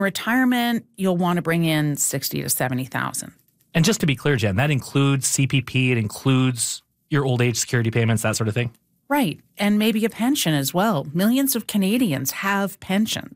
Retirement, you'll want to bring in 60 to 70,000. And just to be clear, Jen, that includes CPP, it includes your old age security payments, that sort of thing? Right. And maybe a pension as well. Millions of Canadians have pensions.